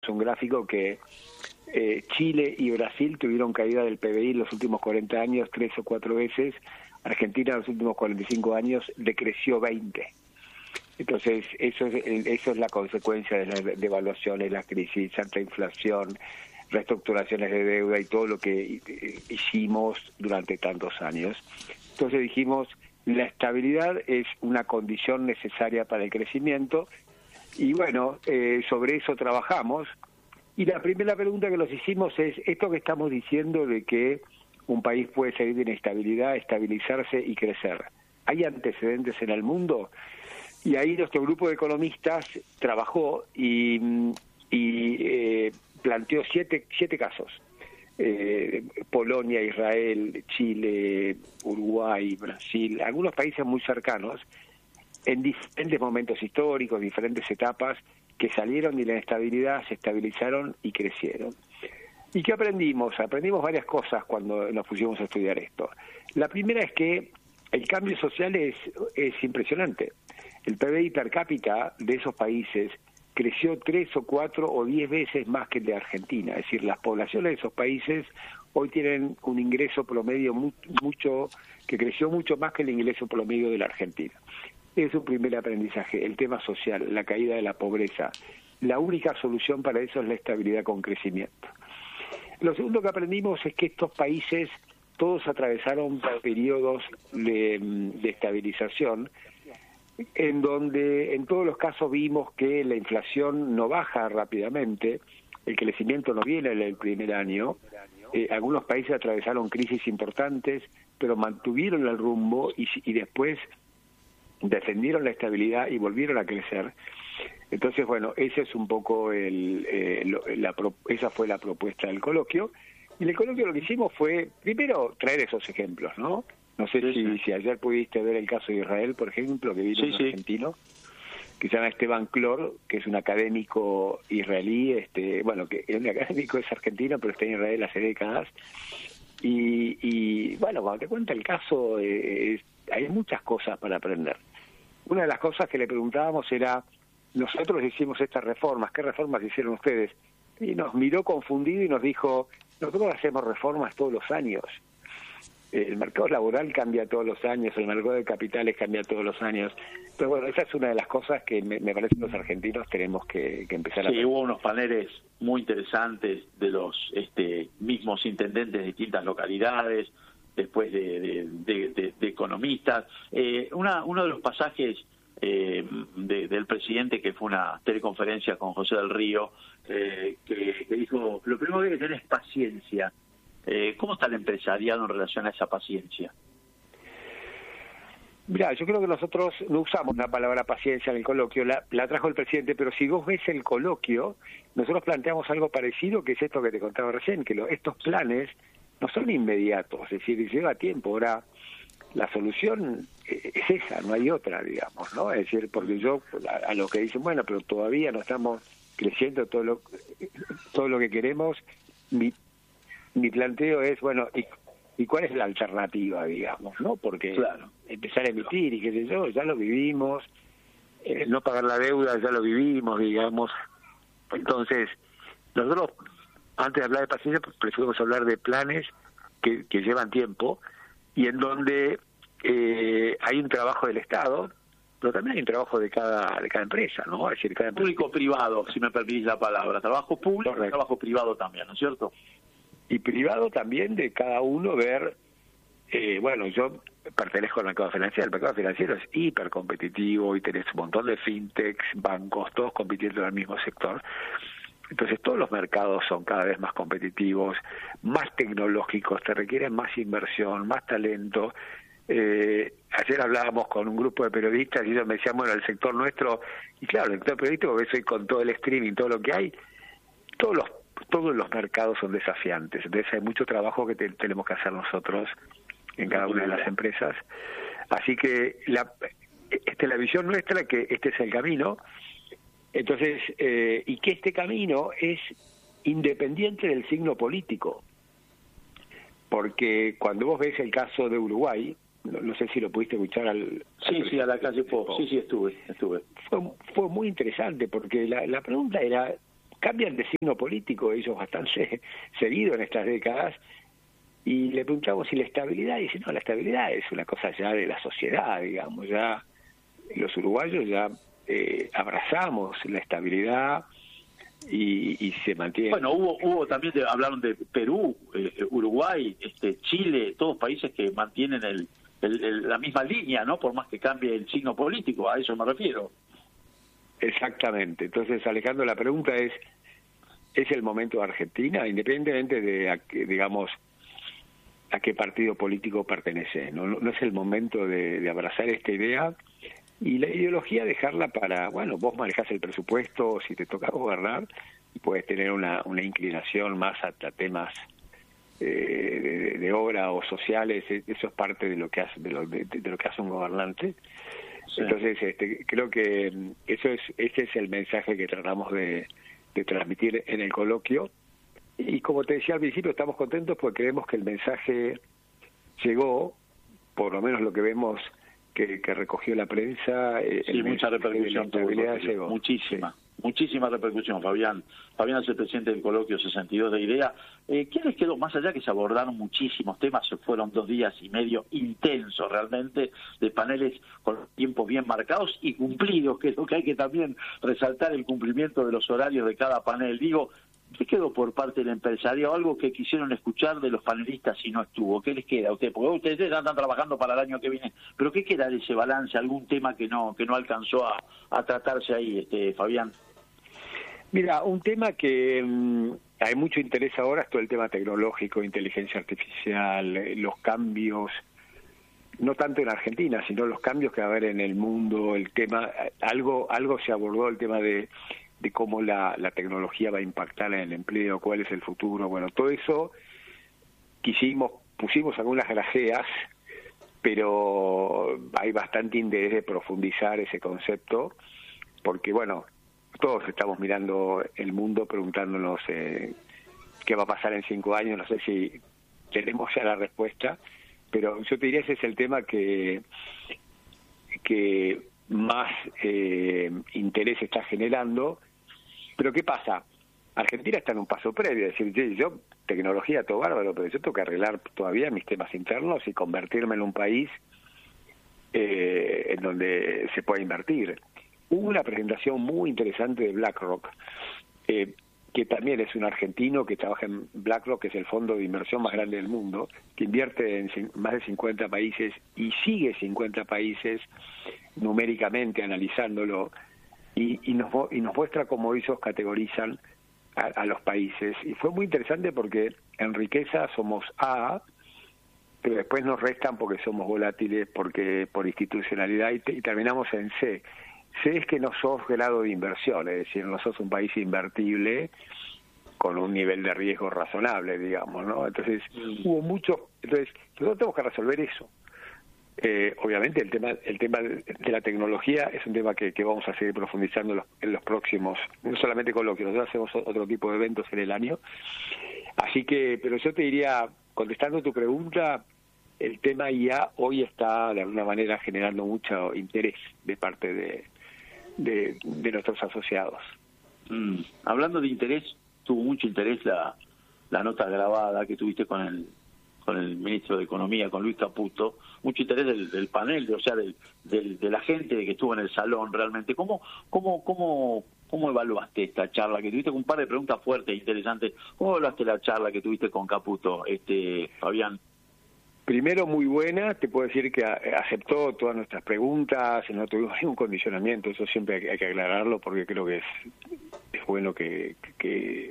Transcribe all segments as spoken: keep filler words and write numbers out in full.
un gráfico que eh, Chile y Brasil tuvieron caída del P B I en los últimos cuarenta años, tres o cuatro veces. Argentina en los últimos cuarenta y cinco años decreció veinte. Entonces, eso es, eso es la consecuencia de las devaluaciones, la crisis, alta inflación, reestructuraciones de deuda y todo lo que hicimos durante tantos años. Entonces dijimos, la estabilidad es una condición necesaria para el crecimiento y bueno, eh, sobre eso trabajamos. Y la primera pregunta que nos hicimos es, esto que estamos diciendo de que un país puede salir de inestabilidad, estabilizarse y crecer, ¿hay antecedentes en el mundo? Y ahí nuestro grupo de economistas trabajó y, y eh, planteó siete, siete casos. Eh, Polonia, Israel, Chile, Uruguay, Brasil, algunos países muy cercanos, en diferentes momentos históricos, diferentes etapas, que salieron de la inestabilidad, se estabilizaron y crecieron. ¿Y qué aprendimos? Aprendimos varias cosas cuando nos pusimos a estudiar esto. La primera es que el cambio social es, es impresionante. El P B I per cápita de esos países creció tres o cuatro o diez veces más que el de Argentina. Es decir, las poblaciones de esos países hoy tienen un ingreso promedio mu mucho que creció mucho más que el ingreso promedio de la Argentina. Es un primer aprendizaje, el tema social, la caída de la pobreza. La única solución para eso es la estabilidad con crecimiento. Lo segundo que aprendimos es que estos países todos atravesaron periodos de, de estabilización, en donde en todos los casos vimos que la inflación no baja rápidamente, el crecimiento no viene en el primer año, eh, algunos países atravesaron crisis importantes, pero mantuvieron el rumbo y, y después defendieron la estabilidad y volvieron a crecer. Entonces, bueno, ese es un poco el, eh, lo, la, esa fue la propuesta del coloquio. Y en el coloquio lo que hicimos fue, primero, traer esos ejemplos, ¿no? No sé sí, si, sí. si ayer pudiste ver el caso de Israel, por ejemplo, que vino sí, un sí. argentino, que se llama Esteban Klor, que es un académico israelí, este, bueno, que es un académico, es argentino, pero está en Israel hace décadas. Y, y bueno, cuando te cuenta el caso, eh, hay muchas cosas para aprender. Una de las cosas que le preguntábamos era, nosotros hicimos estas reformas, ¿qué reformas hicieron ustedes? Y nos miró confundido y nos dijo, nosotros hacemos reformas todos los años. El mercado laboral cambia todos los años, el mercado de capitales cambia todos los años. Pero bueno, esa es una de las cosas que me, me parece que los argentinos tenemos que, que empezar a... Sí, hubo unos paneles muy interesantes de los este, mismos intendentes de distintas localidades, después de, de, de, de, de economistas. Eh, una, uno de los pasajes eh, de, del presidente, que fue una teleconferencia con José del Río, eh, que, que dijo, lo primero que hay que tener es paciencia. Eh, ¿Cómo está el empresariado en relación a esa paciencia? Mirá, yo creo que nosotros no usamos la palabra paciencia en el coloquio, la, la trajo el presidente, pero si vos ves el coloquio, nosotros planteamos algo parecido, que es esto que te contaba recién, que lo, estos planes no son inmediatos, es decir, lleva tiempo. Ahora, la solución es esa, no hay otra, digamos, ¿no? Es decir, porque yo, a, a los que dicen, bueno, pero todavía no estamos creciendo todo lo, todo lo que queremos, mi, mi planteo es, bueno, ¿y, ¿y cuál es la alternativa, digamos, no? Porque claro, empezar a emitir y qué sé yo, ya lo vivimos, eh, no pagar la deuda ya lo vivimos, digamos. Entonces, nosotros, antes de hablar de paciencia, preferimos hablar de planes que, que llevan tiempo y en donde eh, hay un trabajo del Estado, pero también hay un trabajo de cada de cada empresa, ¿no? Es decir, cada empresa... Público-privado, si me permitís la palabra. Trabajo público y trabajo privado también, ¿no es cierto? Y privado también de cada uno ver, eh, bueno, yo pertenezco al mercado financiero, el mercado financiero es hiper competitivo y tenés un montón de fintechs, bancos, todos compitiendo en el mismo sector. Entonces todos los mercados son cada vez más competitivos, más tecnológicos, te requieren más inversión, más talento. Eh, ayer hablábamos con un grupo de periodistas y ellos me decían, bueno, el sector nuestro, y claro, el sector periodístico, que hoy con todo el streaming, todo lo que hay, todos los todos los mercados son desafiantes, entonces hay mucho trabajo que te, tenemos que hacer nosotros en cada una de las empresas. Así que la, este, la visión nuestra es que este es el camino, entonces eh, y que este camino es independiente del signo político, porque cuando vos ves el caso de Uruguay, no, no sé si lo pudiste escuchar al... Sí, al sí, a la calle Po, sí, sí, estuve, estuve. Fue, fue muy interesante, porque la, la pregunta era, cambian de signo político ellos bastante seguido en estas décadas, y le preguntamos si la estabilidad, y dice, no, la estabilidad es una cosa ya de la sociedad, digamos, ya los uruguayos ya eh, abrazamos la estabilidad y, y se mantiene. Bueno, hubo hubo también, de, hablaron de Perú, eh, Uruguay, este Chile, todos países que mantienen el, el, el, la misma línea, ¿no? Por más que cambie el signo político, a eso me refiero. Exactamente. Entonces, Alejandro, la pregunta es, ¿es el momento de Argentina, independientemente de, a, digamos, a qué partido político pertenece? No, no, no es el momento de, de abrazar esta idea y la ideología dejarla para, bueno, vos manejás el presupuesto, si te toca gobernar, puedes tener una, una inclinación más a, a temas eh, de, de obra o sociales, eso es parte de lo que hace, de lo, de, de lo que hace un gobernante. Sí. Entonces, este, creo que eso es, ese es el mensaje que tratamos de, de transmitir en el coloquio. Y como te decía al principio, estamos contentos porque creemos que el mensaje llegó, por lo menos lo que vemos que, que recogió la prensa. Sí, el mucha repercusión. Llegó. Muchísima, sí. muchísima repercusión, Fabián. Fabián es el presidente del coloquio sesenta y dos de IDEA. Eh, ¿Qué les quedó? Más allá que se abordaron muchísimos temas, se fueron dos días y medio intensos realmente, de paneles con tiempos bien marcados y cumplidos, que es lo que hay que también resaltar, el cumplimiento de los horarios de cada panel. Digo, ¿qué quedó por parte del empresario? Algo que quisieron escuchar de los panelistas si no estuvo. ¿Qué les queda a ustedes? Porque ustedes ya están trabajando para el año que viene. ¿Pero qué queda de ese balance? ¿Algún tema que no que no alcanzó a, a tratarse ahí, este Fabián? Mira, un tema que mmm, hay mucho interés ahora es todo el tema tecnológico, inteligencia artificial, eh, los cambios, no tanto en Argentina, sino los cambios que va a haber en el mundo, el tema, algo algo se abordó, el tema de de cómo la, la tecnología va a impactar en el empleo, cuál es el futuro. Bueno, todo eso quisimos, pusimos algunas grajeas, pero hay bastante interés de profundizar ese concepto, porque bueno, todos estamos mirando el mundo preguntándonos eh, qué va a pasar en cinco años, no sé si tenemos ya la respuesta, pero yo te diría ese es el tema que que más eh, interés está generando. Pero ¿qué pasa? Argentina está en un paso previo, es decir, yo, tecnología, todo bárbaro, pero yo tengo que arreglar todavía mis temas internos y convertirme en un país eh, en donde se pueda invertir. Hubo una presentación muy interesante de BlackRock, eh, que también es un argentino que trabaja en BlackRock, que es el fondo de inversión más grande del mundo, que invierte en más de cincuenta países y sigue cincuenta países numéricamente analizándolo. Y, y, nos, y nos muestra cómo ellos categorizan a, a los países. Y fue muy interesante porque en riqueza somos A, pero después nos restan porque somos volátiles, porque por institucionalidad, y, te, y terminamos en C. C es que no sos grado de inversión, es decir, no sos un país invertible con un nivel de riesgo razonable, digamos, ¿no? Entonces, mm. hubo mucho... Entonces, nosotros tenemos que resolver eso. Eh, obviamente el tema el tema de la tecnología es un tema que, que vamos a seguir profundizando en los, en los próximos, no solamente coloquios, nosotros hacemos otro tipo de eventos en el año, así que, pero yo te diría, contestando tu pregunta, el tema I A hoy está de alguna manera generando mucho interés de parte de, de, de nuestros asociados. Mm. Hablando de interés, tuvo mucho interés la, la nota grabada que tuviste con el con el ministro de Economía, con Luis Caputo, mucho interés del, del panel, o sea, del, del, de la gente que estuvo en el salón realmente. ¿Cómo, cómo, cómo, cómo evaluaste esta charla que tuviste con un par de preguntas fuertes e interesantes? ¿Cómo evaluaste la charla que tuviste con Caputo, este Fabián? Primero, muy buena, te puedo decir que aceptó todas nuestras preguntas, no tuvimos ningún condicionamiento, eso siempre hay, hay que aclararlo porque creo que es, es bueno que... que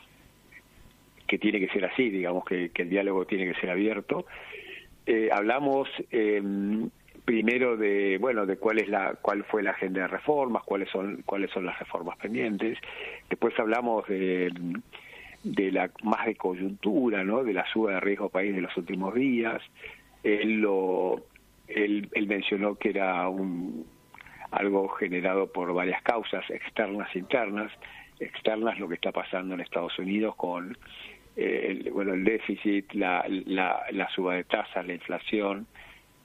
que tiene que ser así, digamos que, que el diálogo tiene que ser abierto. Eh, hablamos eh, primero de, bueno, de cuál es la, cuál fue la agenda de reformas, cuáles son, cuáles son las reformas pendientes. Después hablamos de, de la más de coyuntura, ¿no? De la suba de riesgo país de los últimos días. Él lo, él, él mencionó que era un algo generado por varias causas externas e internas. Externas, lo que está pasando en Estados Unidos con El, bueno, el déficit, la, la, la suba de tasas, la inflación,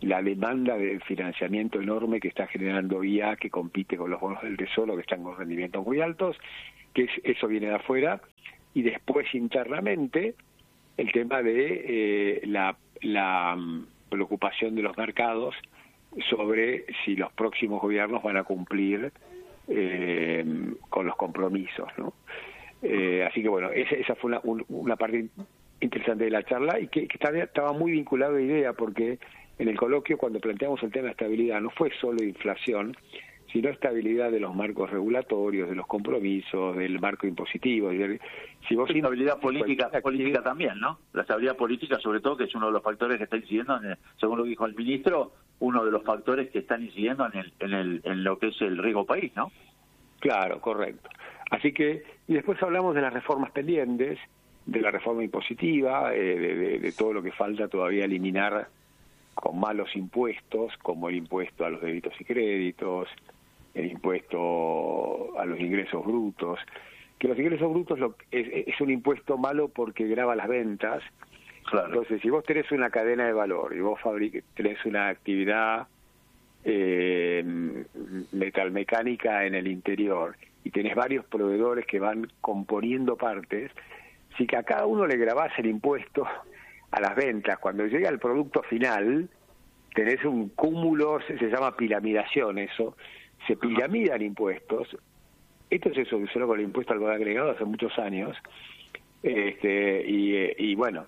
la demanda de financiamiento enorme que está generando I A, que compite con los bonos del Tesoro, que están con rendimientos muy altos, que es, eso viene de afuera, y después internamente el tema de eh, la, la preocupación de los mercados sobre si los próximos gobiernos van a cumplir eh, con los compromisos, ¿no? Eh, así que bueno, esa, esa fue una, un, una parte interesante de la charla y que, que estaba, estaba muy vinculado a IDEA, porque en el coloquio, cuando planteamos el tema de estabilidad, no fue solo inflación, sino estabilidad de los marcos regulatorios, de los compromisos, del marco impositivo. Si vos estabilidad política, política también, ¿no? La estabilidad política, sobre todo, que es uno de los factores que está incidiendo, en el, según lo que dijo el ministro, uno de los factores que están incidiendo en el, en el, en lo que es el riesgo país, ¿no? Claro, correcto. Así que, y después hablamos de las reformas pendientes, de la reforma impositiva, eh, de, de, de todo lo que falta todavía eliminar con malos impuestos, como el impuesto a los débitos y créditos, el impuesto a los ingresos brutos, que los ingresos brutos lo, es, es un impuesto malo porque grava las ventas. Claro. Entonces, si vos tenés una cadena de valor y vos fabric tenés una actividad eh, metalmecánica en el interior y tenés varios proveedores que van componiendo partes, si que a cada uno le grabás el impuesto a las ventas, cuando llega el producto final, tenés un cúmulo, se, se llama piramidación eso, se piramidan impuestos. Esto se solucionó con el impuesto al valor agregado hace muchos años, este y, y bueno,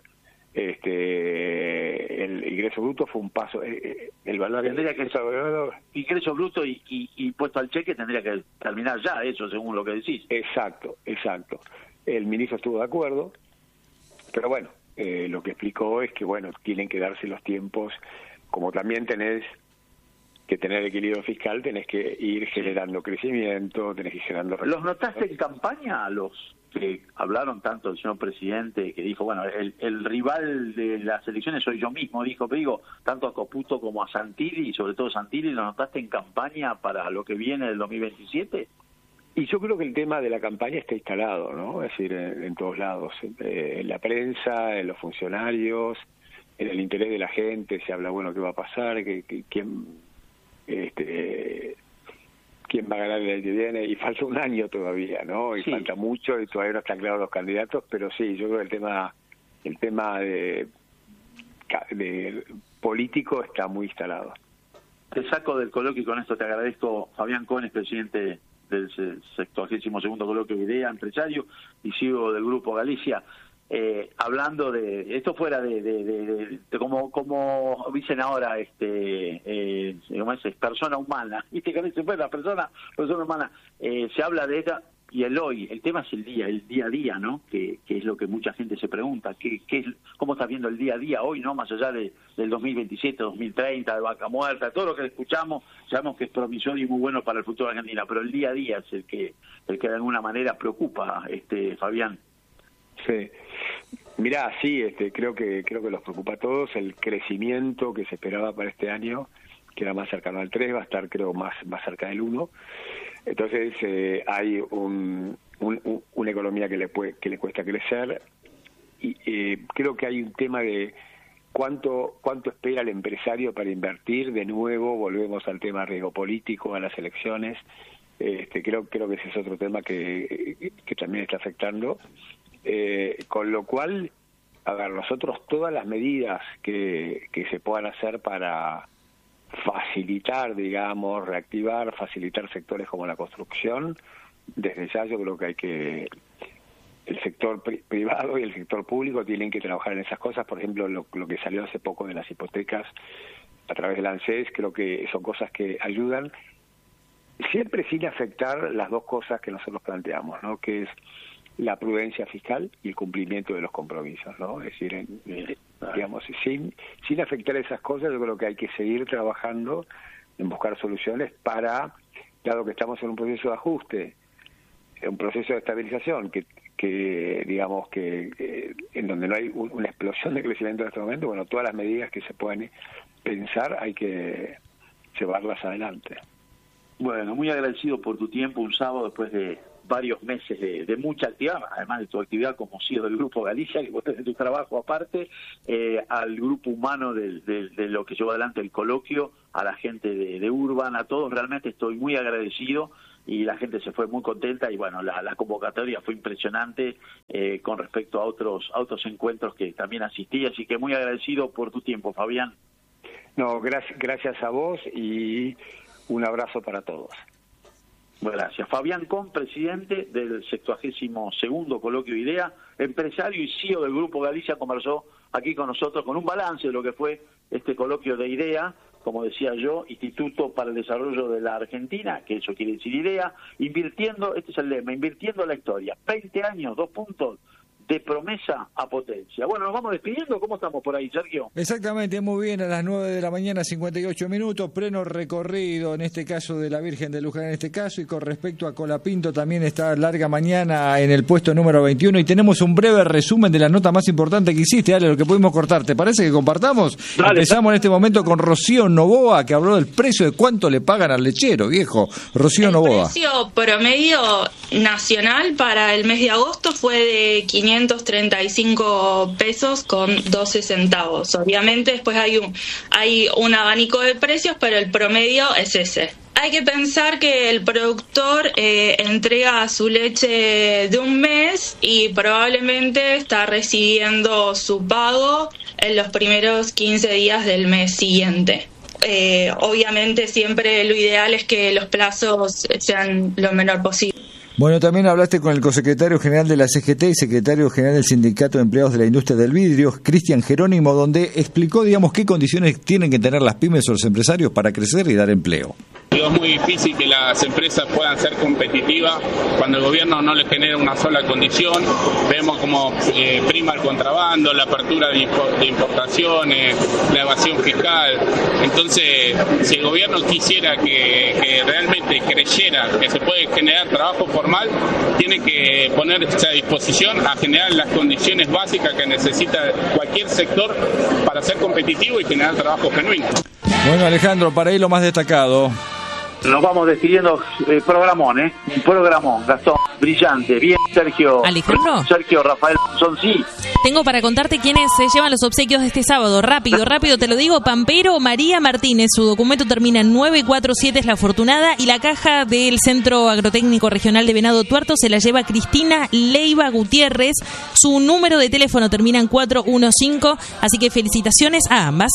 este el ingreso bruto fue un paso, el valor tendría que agregado, ingreso bruto y, y, y impuesto al cheque tendría que terminar ya eso, según lo que decís. Exacto, exacto. El ministro estuvo de acuerdo, pero bueno, eh, lo que explicó es que bueno, tienen que darse los tiempos, como también tenés que tener equilibrio fiscal, tenés que ir generando crecimiento, tenés que ir generando... ¿Los notaste en campaña a los que hablaron tanto del señor presidente, que dijo, bueno, el, el rival de las elecciones soy yo mismo, dijo, pero digo, tanto a Caputo como a Santilli, y sobre todo Santilli, ¿los notaste en campaña para lo que viene del dos mil veintisiete? Y yo creo que el tema de la campaña está instalado, ¿no? Es decir, en, en todos lados, eh, en la prensa, en los funcionarios, en el interés de la gente, se habla, bueno, ¿qué va a pasar? ¿Qué, qué, quién, este, quién va a ganar el año que viene? Y falta un año todavía, ¿no? Y sí. Falta mucho y todavía no están claros los candidatos, pero sí, yo creo que el tema, el tema de, de político está muy instalado. Te saco del coloquio y con esto te agradezco. Fabián Cones, presidente del sexagésimo segundo coloquio de IDEA, empresario, y sigo del Grupo Galicia, eh, hablando de esto fuera de, de, de, de, de como como dicen ahora, este eh, ¿cómo es? Persona humana, viste que se fue la persona, persona humana, eh, se habla de ella y el hoy, el tema es el día, el día a día, ¿no? Que, que es lo que mucha gente se pregunta, ¿qué, qué es, cómo estás viendo el día a día hoy, ¿no? Más allá de, del dos mil veintisiete, dos mil treinta, de Vaca Muerta, todo lo que escuchamos, sabemos que es promisorio y muy bueno para el futuro de Argentina, pero el día a día es el que, el que de alguna manera preocupa, este Fabián. Sí. Mirá, sí, este, creo que creo que los preocupa a todos. El crecimiento que se esperaba para este año, que era más cercano al tres, va a estar creo más más cerca del uno. Entonces eh, hay un, un, un, una economía que le puede, que le cuesta crecer y eh, creo que hay un tema de cuánto cuánto espera el empresario para invertir. De nuevo volvemos al tema riesgo político, a las elecciones. Este, creo creo que ese es otro tema que, que también está afectando. Eh, con lo cual, a ver, nosotros todas las medidas que, que se puedan hacer para facilitar, digamos, reactivar, facilitar sectores como la construcción, desde ya yo creo que hay que, el sector pri privado y el sector público tienen que trabajar en esas cosas. Por ejemplo, lo, lo que salió hace poco de las hipotecas a través del ANSES, creo que son cosas que ayudan, siempre sin afectar las dos cosas que nosotros planteamos, ¿no? Que es la prudencia fiscal y el cumplimiento de los compromisos, ¿no? Es decir, en, eh, digamos, sin sin afectar esas cosas, yo creo que hay que seguir trabajando en buscar soluciones para, dado que estamos en un proceso de ajuste, un proceso de estabilización, que, que digamos que eh, en donde no hay un, una explosión de crecimiento en este momento, bueno, todas las medidas que se pueden pensar hay que llevarlas adelante. Bueno, muy agradecido por tu tiempo, un sábado después de varios meses de, de mucha actividad, además de tu actividad como C E O del Grupo Galicia, que vos tenés tu trabajo aparte, eh, al grupo humano de, de, de lo que llevó adelante el coloquio, a la gente de, de Urban, a todos, realmente estoy muy agradecido y la gente se fue muy contenta y bueno, la, la convocatoria fue impresionante eh, con respecto a otros, a otros encuentros que también asistí, así que muy agradecido por tu tiempo, Fabián. No, gracias, gracias a vos y un abrazo para todos. Gracias. Fabián Con, presidente del sextuagésimo segundo Coloquio IDEA, empresario y C E O del Grupo Galicia, conversó aquí con nosotros con un balance de lo que fue este coloquio de IDEA, como decía yo, Instituto para el Desarrollo de la Argentina, que eso quiere decir IDEA, invirtiendo, este es el lema, invirtiendo la historia, veinte años, dos puntos, de promesa a potencia. Bueno, nos vamos despidiendo. ¿Cómo estamos por ahí, Sergio? Exactamente, muy bien, a las nueve de la mañana, cincuenta y ocho minutos, pleno recorrido, en este caso de la Virgen de Luján, en este caso, y con respecto a Colapinto también está larga mañana en el puesto número veintiuno, y tenemos un breve resumen de la nota más importante que hiciste, dale, lo que pudimos cortar. ¿Te parece que compartamos? Dale, Empezamos dale. en este momento con Rocío Novoa, que habló del precio de cuánto le pagan al lechero, viejo. Rocío el Novoa. El precio promedio nacional para el mes de agosto fue de quinientos treinta y cinco pesos con doce centavos. Obviamente después hay un, hay un abanico de precios, pero el promedio es ese. Hay que pensar que el productor eh, entrega su leche de un mes y probablemente está recibiendo su pago en los primeros quince días del mes siguiente. Eh, obviamente siempre lo ideal es que los plazos sean lo menor posible. Bueno, también hablaste con el consecretario general de la C G T y secretario general del Sindicato de Empleados de la Industria del Vidrio, Cristian Jerónimo, donde explicó, digamos, qué condiciones tienen que tener las pymes o los empresarios para crecer y dar empleo. Es muy difícil que las empresas puedan ser competitivas cuando el gobierno no les genera una sola condición. Vemos como eh, prima el contrabando, la apertura de, impo- de importaciones, la evasión fiscal. Entonces, si el gobierno quisiera que, que realmente creyera que se puede generar trabajo formal, tiene que ponerse a disposición a generar las condiciones básicas que necesita cualquier sector para ser competitivo y generar trabajo genuino. Bueno, Alejandro, para ahí lo más destacado. Nos vamos despidiendo, eh, programón, ¿eh? Un programón, Gastón, brillante. Bien, Sergio. ¿Alejandro? Sergio Rafael Monzón, sí. Tengo para contarte quiénes se llevan los obsequios de este sábado. Rápido, rápido, te lo digo. Pampero María Martínez, su documento termina en nueve cuatro siete, es la afortunada. Y la caja del Centro Agrotécnico Regional de Venado Tuerto se la lleva Cristina Leiva Gutiérrez. Su número de teléfono termina en cuatro uno cinco, así que felicitaciones a ambas.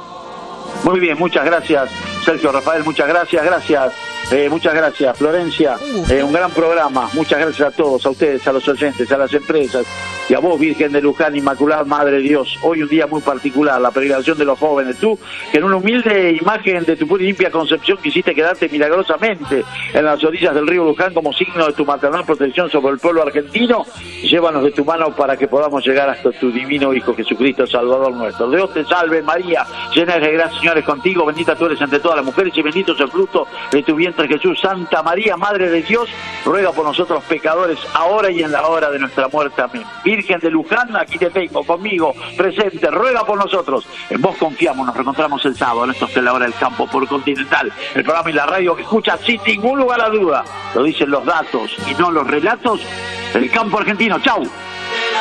Muy bien, muchas gracias, Sergio Rafael, muchas gracias, gracias, eh, muchas gracias, Florencia, eh, un gran programa, muchas gracias a todos, a ustedes, a los oyentes, a las empresas y a vos, Virgen de Luján, Inmaculada Madre de Dios. Hoy un día muy particular, la peregrinación de los jóvenes, tú, que en una humilde imagen de tu pura y limpia concepción quisiste quedarte milagrosamente en las orillas del río Luján como signo de tu maternal protección sobre el pueblo argentino, llévanos de tu mano para que podamos llegar hasta tu divino Hijo Jesucristo, Salvador nuestro. Dios te salve María, llena de gracia, Señor es contigo, bendita tú eres entre todas las mujeres y bendito es el fruto de tu vientre Jesús. Santa María, Madre de Dios, ruega por nosotros pecadores, ahora y en la hora de nuestra muerte. Amén. Virgen de Luján, aquí te tengo conmigo, presente, ruega por nosotros. En vos confiamos, nos reencontramos el sábado, en esto que es la hora del campo por Continental, el programa y la radio que escucha sin ningún lugar a duda. Lo dicen los datos y no los relatos del campo argentino. Chau.